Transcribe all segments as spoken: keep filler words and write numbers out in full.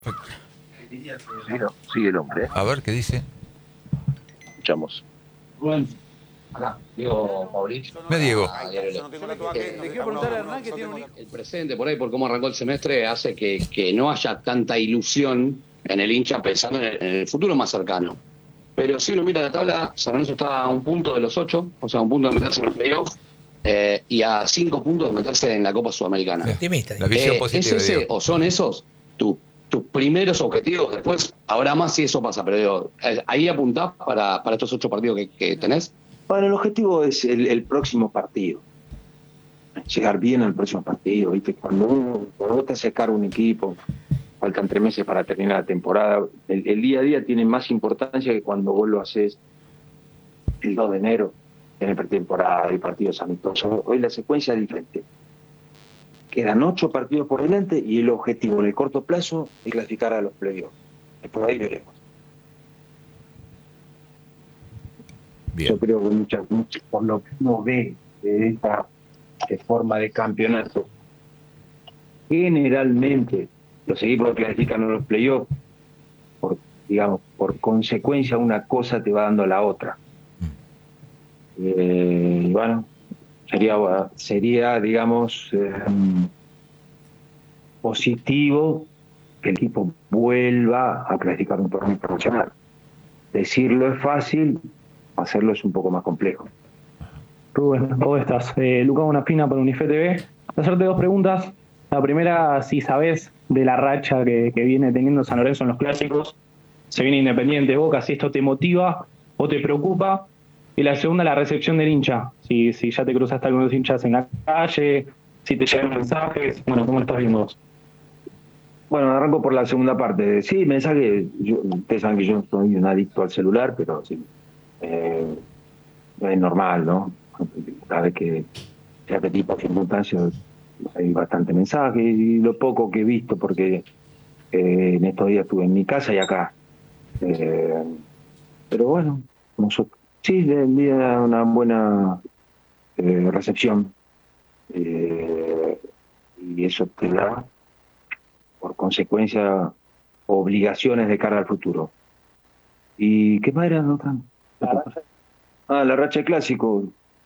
Sí, no, sigue el hombre. ¿eh? A ver, ¿qué dice? Escuchamos. Rubén, acá, Diego Mauricio. Me Diego. Ah, Diario Le. Le quiero preguntar a Hernán que tiene un hijo. El presente, por ahí, por cómo arrancó el semestre, hace que, que no haya tanta ilusión en el hincha pensando en el, en el futuro más cercano. Pero si uno mira la tabla, San Lorenzo está a un punto de los ocho, o sea, a un punto de meterse en el playoff, eh, y a cinco puntos de meterse en la Copa Sudamericana. Optimista. La visión Eh, positiva. ¿Es ese Diego. o son esos tu, tus primeros objetivos? Después habrá más si eso pasa, pero digo, ahí apuntás para, para estos ocho partidos que, que tenés. Bueno, el objetivo es el, el próximo partido. Llegar bien al próximo partido. ¿Viste? Cuando uno, cuando vos te haces cargo un equipo, faltan tres meses para terminar la temporada, el, el día a día tiene más importancia que cuando vos lo haces el dos de enero, en el pretemporada y partidos amistosos. Hoy la secuencia es diferente. Quedan ocho partidos por delante y el objetivo en el corto plazo es clasificar a los playoffs. Por ahí veremos. Bien. Yo creo que muchas, muchas, por lo que uno ve de esta de forma de campeonato, generalmente los equipos que clasifican a los playoffs, por, digamos, por consecuencia una cosa te va dando a la otra. Eh, y bueno, sería, sería digamos, eh, positivo que el equipo vuelva a clasificar un torneo profesional. Decirlo es fácil, hacerlo es un poco más complejo. Rubén, ¿cómo estás? Eh, Lucas Bonafina para Unife T V. Hacerte dos preguntas. La primera, si sabés de la racha que, que viene teniendo San Lorenzo en los clásicos. Se viene Independiente, Boca, si esto te motiva o te preocupa. Y la segunda, la recepción del hincha. Si, si ya te cruzaste con los hinchas en la calle, si te llegan mensajes. Bueno, ¿cómo lo estás viendo vos? Bueno, arranco por la segunda parte. Sí, mensaje. Yo, ustedes saben que yo soy un adicto al celular, pero sí. Eh, es normal, ¿no? Cada vez que se hace tipo de circunstancias hay bastante mensaje y lo poco que he visto, porque eh, en estos días estuve en mi casa y acá. Eh, pero bueno, nosotros, sí, le envía una buena eh, recepción eh, y eso te da, por consecuencia, obligaciones de cara al futuro. ¿Y qué más era, otra? Ah, la racha de clásico.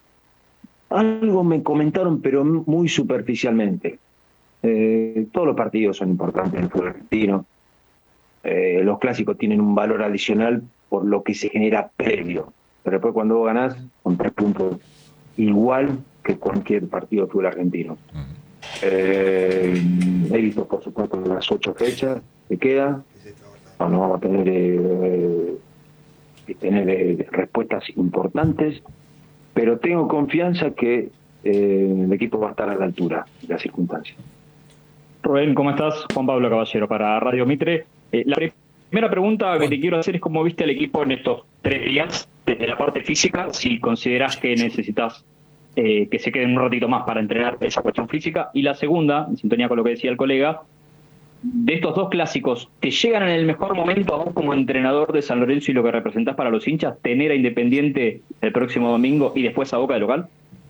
Algo me comentaron, pero muy superficialmente. Eh, todos los partidos son importantes en el fútbol argentino. Eh, los clásicos tienen un valor adicional por lo que se genera previo. Pero después cuando vos ganás, con tres puntos igual que cualquier partido de fútbol argentino. Eh, he visto, por supuesto, las ocho fechas que quedan. No, no vamos a tener... Eh, que tener eh, respuestas importantes, pero tengo confianza que eh, el equipo va a estar a la altura de las circunstancias. Rubén, ¿cómo estás? Juan Pablo Caballero para Radio Mitre. Eh, la primera pregunta que te quiero hacer es cómo viste al equipo en estos tres días, desde la parte física, si considerás que necesitas eh, que se queden un ratito más para entrenar esa cuestión física. Y la segunda, en sintonía con lo que decía el colega, de estos dos clásicos, ¿te llegan en el mejor momento a vos como entrenador de San Lorenzo y lo que representás para los hinchas, tener a Independiente el próximo domingo y después a Boca de local?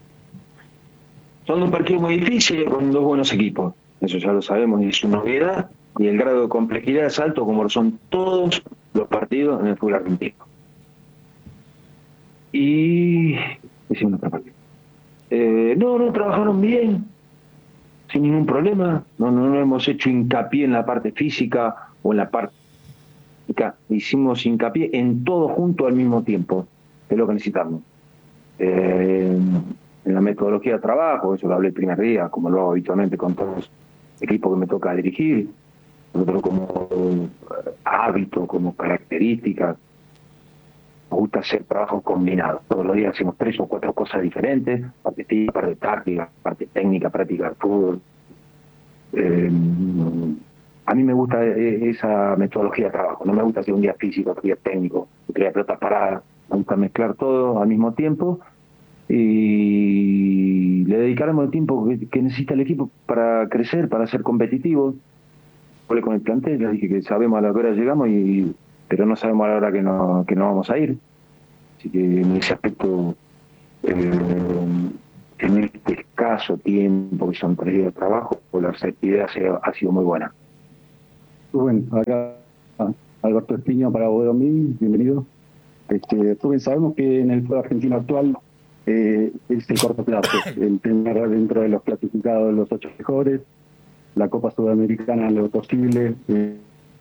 Son un partido muy difícil con dos buenos equipos, eso ya lo sabemos y es una novedad, y el grado de complejidad es alto como lo son todos los partidos en el fútbol argentino. Y... hicimos otra parte. Eh, no, no, trabajaron bien, sin ningún problema, no, no, no hemos hecho hincapié en la parte física o en la parte... Hicimos hincapié en todo junto al mismo tiempo, que es lo que necesitamos. Eh, en la metodología de trabajo, eso lo hablé el primer día, como lo hago habitualmente con todos los equipos que me toca dirigir, nosotros como hábito, como característica, nos gusta hacer trabajos combinados. Todos los días hacemos tres o cuatro cosas diferentes, parte física, parte táctica, parte técnica, práctica del fútbol. Eh, a mí me gusta esa metodología de trabajo, no me gusta hacer un día físico, otro día técnico, otro día pelota parada, me gusta mezclar todo al mismo tiempo y le dedicaremos el tiempo que, que necesita el equipo para crecer, para ser competitivo. Hablé con el plantel, ya dije que sabemos a la hora llegamos, y pero no sabemos a la hora que no, que no vamos a ir. Así que en ese aspecto, eh, en este escaso tiempo, que son tres días de trabajo, la receptividad ha sido muy buena. Rubén, acá Alberto Espiño para Boedo Mil, bienvenido. Este, Rubén, sabemos que en el fútbol argentino actual eh, es el corto plazo, el tener dentro de los clasificados los ocho mejores, la Copa Sudamericana lo posible, eh,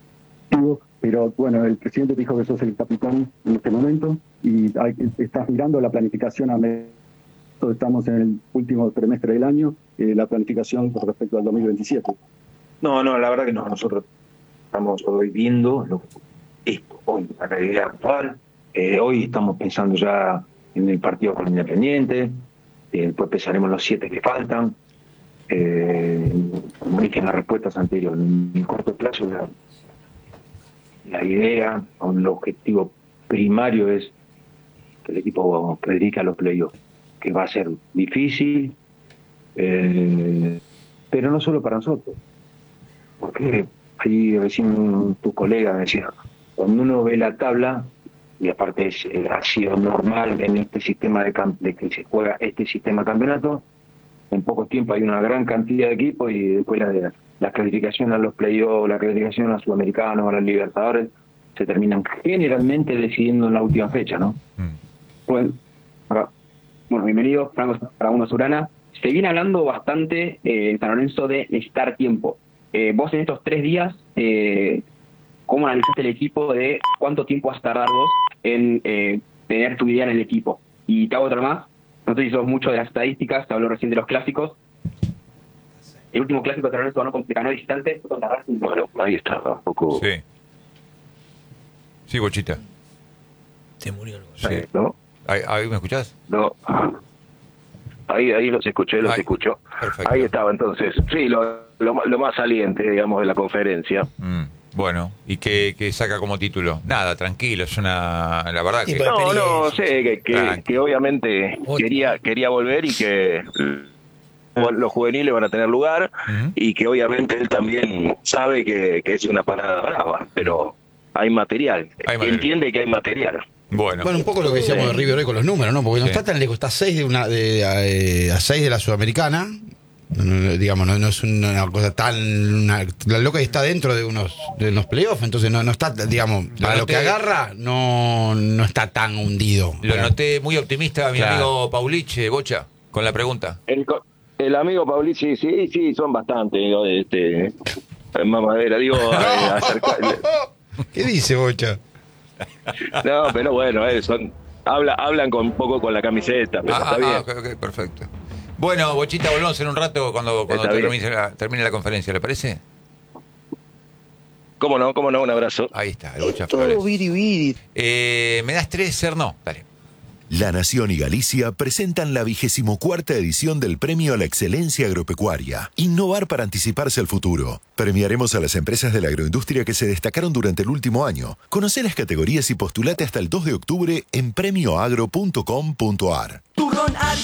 pero bueno, el presidente dijo que sos el capitán en este momento y hay, estás mirando la planificación a medio, estamos en el último trimestre del año, eh, la planificación con respecto al dos mil veintisiete. No, no, la verdad que no. Nosotros estamos hoy viendo lo, esto, hoy, la realidad actual. Eh, hoy estamos pensando ya en el partido con Independiente. Eh, después pensaremos los siete que faltan. Eh, como dije en las respuestas anteriores, en el corto plazo la, la idea, o el objetivo primario es que el equipo se dedique a los playoffs, que va a ser difícil, eh, pero no solo para nosotros. Porque ahí recién tu colega me decía, cuando uno ve la tabla, y aparte es, eh, ha sido normal en este sistema de, de que se juega este sistema de campeonato, en poco tiempo hay una gran cantidad de equipos y después la, la clasificación a los playoffs, la clasificación a los sudamericanos, a los Libertadores, se terminan generalmente decidiendo en la última fecha, ¿no? Mm. Bueno, bueno, bienvenido, Franco Paraguno Surana. Se viene hablando bastante eh, en San Lorenzo de necesitar tiempo. Eh, vos en estos tres días, eh, ¿cómo analizaste el equipo de cuánto tiempo vas a tardar vos en eh, tener tu idea en el equipo? Y te hago otra más, no sé si sos mucho de las estadísticas, te hablo recién de los clásicos. El último clásico de San Lorenzo ganó con ganó visitante. Bueno, ahí está, un poco... Sí. Sí, Bochita. Se murió. Sí. ¿No? ¿Ahí, ahí me escuchás? No. Ahí, ahí los escuché, los Ahí. escucho. Perfecto. Ahí estaba entonces. Sí, lo, lo, lo más saliente, digamos, de la conferencia. Mm. Bueno, ¿y qué, qué saca como título? Nada, tranquilo, es una... La verdad Sí, que... pero- No, no, experiencia. sé que, que, Tranqui. que obviamente Otra. quería quería volver y que los juveniles van a tener lugar Ujú. y que obviamente él también sabe que, que es una parada brava, pero hay material. Hay material. Entiende que hay material. Bueno, Bueno, un poco lo que decíamos de River hoy con los números, ¿no? Porque no Sí. está tan lejos, está a seis de una de, eh, a seis de la Sudamericana. No, no, digamos, no, no es una cosa tan una, la loca está dentro de unos de unos playoffs, entonces no, no está, digamos, Lo para lo noté. que agarra, no, no está tan hundido. lo noté muy optimista mi Claro. amigo Paulich, eh, Bocha, con la pregunta. El, co- el amigo Paulici, sí, sí, son bastante, digo, este, mamadera, digo, eh, acerca- ¿Qué dice Bocha? no, pero bueno, eh, son, habla, hablan con un poco con la camiseta, pero Ah, está ah, bien. ah, ok, ok, perfecto. Bueno, Bochita, volvemos en un rato cuando, cuando Está bien. termine la, termine la conferencia, ¿le parece? ¿Cómo no? ¿Cómo no? Un abrazo. Ahí está, el Bocha Flores. viri viri. Eh, ¿Me das tres, ser no? Dale. La Nación y Galicia presentan la vigésimo cuarta edición del Premio a la Excelencia Agropecuaria. Innovar para anticiparse al futuro. Premiaremos a las empresas de la agroindustria que se destacaron durante el último año. Conoce las categorías y postulate hasta el dos de octubre en premio agro punto com punto ar.